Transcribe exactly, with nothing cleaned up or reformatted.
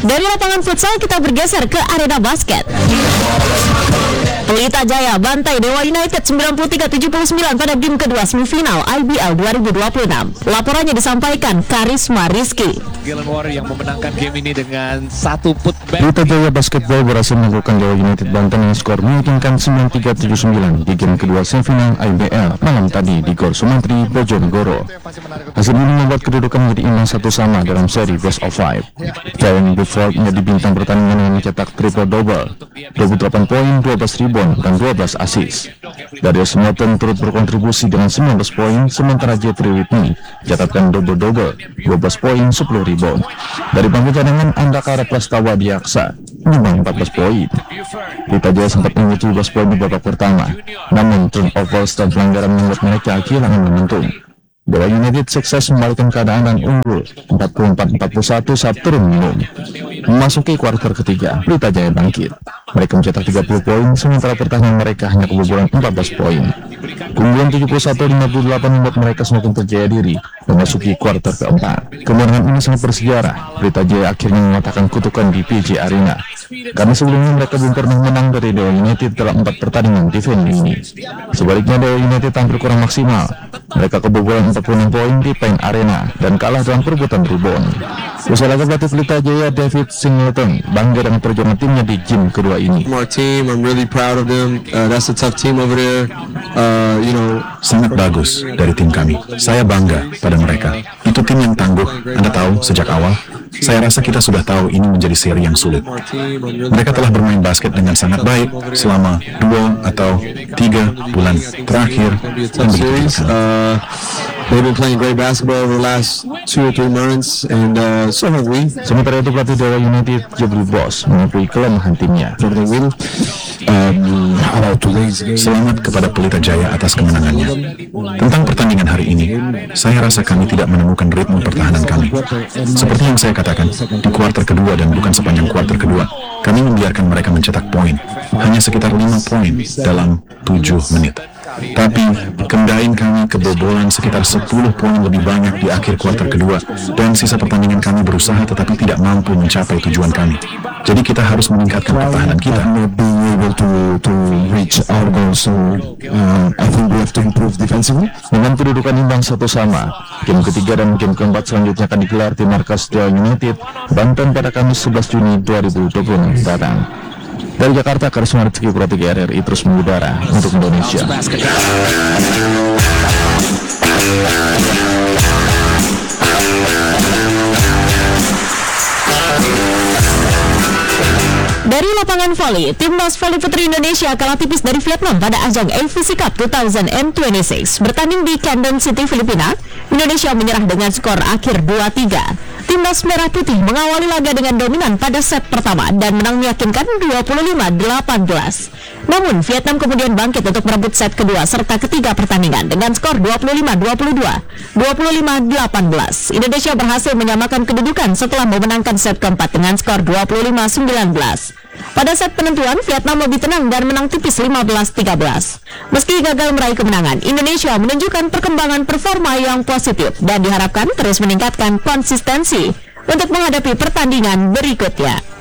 Dari lapangan futsal kita bergeser ke arena basket. Pelita Jaya bantai Dewa United sembilan puluh tiga tujuh puluh sembilan pada game kedua semifinal I B L dua ribu dua puluh enam. Laporannya disampaikan Karisma Rizky. Galen Warrior yang memenangkan game ini dengan satu putback. Pelita Jaya Basketball berhasil menaklukkan Dewa United Banten dengan skor meyakinkan sembilan tiga tujuh sembilan di game kedua semifinal I B L malam tadi di Gor Sumantri, Bojonegoro. Hasil ini membuat kedudukan menjadi imbang satu sama dalam seri best of five. Jalen Buford menjadi bintang pertandingan dengan mencetak triple double, dua puluh delapan poin, dua belas rebound, dan dua belas assist. Darius Morton turut berkontribusi dengan sembilan belas poin, sementara Jeffrey Whitney mencatatkan double-double, dua belas poin, sepuluh rebound. Dari bangku cadangan, Andakara Prastawa Diaksa menyumbang empat belas poin. Pelita Jaya sempat unggul tujuh belas poin di babak pertama, namun turnovers dan pelanggaran membuat mereka kehilangan momentum. Dewa United sukses membalikkan keadaan dan unggul empat puluh empat empat puluh satu saat turun minum. Memasuki kuarter ketiga, Pelita Jaya bangkit. Mereka mencetak tiga puluh poin, sementara pertahanan mereka hanya kebobolan empat belas poin. Keunggulan tujuh puluh satu lima puluh delapan membuat mereka semakin percaya diri memasuki kuarter keempat. Kemenangan ini sangat bersejarah. Pelita Jaya akhirnya mematahkan kutukan di P J Arena, karena sebelumnya mereka belum pernah menang dari Dewa United dalam empat pertandingan di venue ini. Sebaliknya, Dewa United tampil kurang maksimal. Mereka kebobolan empat puluh enam poin di Pain Arena dan kalah dalam perebutan rebound. Usai laga, pelatih Pelita Jaya David Singleton bangga dengan perjuangan timnya di game kedua ini. Our team, I'm really proud of them. Uh, that's a tough team over there. Uh, you know, sangat bagus dari tim kami. Saya bangga pada mereka. Itu tim yang tangguh. Anda tahu sejak awal. Saya rasa kita sudah tahu ini menjadi seri yang sulit. Mereka telah bermain basket dengan sangat baik selama dua atau tiga bulan terakhir. Dan begitu uh, they've been playing great basketball over the last two or three months, and uh, so have we. Sementara itu, pelatih Dewa United Jebri Boss mengakui kelemahan timnya. Um, Selamat kepada Pelita Jaya atas kemenangannya. Tentang pertandingan hari ini, saya rasa kami tidak menemukan ritme pertahanan kami. Seperti yang saya katakan, di kuarter kedua dan bukan sepanjang kuarter kedua, kami membiarkan mereka mencetak poin, hanya sekitar lima poin dalam tujuh menit. Tapi kendain kami kebobolan sekitar sepuluh poin lebih banyak di akhir kuarter kedua, dan sisa pertandingan kami berusaha tetapi tidak mampu mencapai tujuan kami. Jadi kita harus meningkatkan pertahanan kita. Dengan kedudukan imbang satu sama, game ketiga dan game keempat selanjutnya akan digelar di markas Dewa United Banten pada Kamis sebelas Juni dua ribu dua puluh enam mendatang. Dari Jakarta, Karisma Rizky Pro tiga R R I terus mengudara untuk Indonesia. Dari lapangan voli, timnas voli putri Indonesia kalah tipis dari Vietnam pada ajang A F C Cup dua ribu dua puluh enam. Bertanding di Camden City, Filipina, Indonesia menyerah dengan skor akhir dua tiga. Timnas Merah Putih mengawali laga dengan dominan pada set pertama dan menang meyakinkan dua puluh lima delapan belas. Namun, Vietnam kemudian bangkit untuk merebut set kedua serta ketiga pertandingan dengan skor dua puluh lima dua puluh dua, dua puluh lima delapan belas. Indonesia berhasil menyamakan kedudukan setelah memenangkan set keempat dengan skor dua puluh lima sembilan belas. Pada set penentuan, Vietnam lebih tenang dan menang tipis lima belas tiga belas. Meski gagal meraih kemenangan, Indonesia menunjukkan perkembangan performa yang positif dan diharapkan terus meningkatkan konsistensi untuk menghadapi pertandingan berikutnya.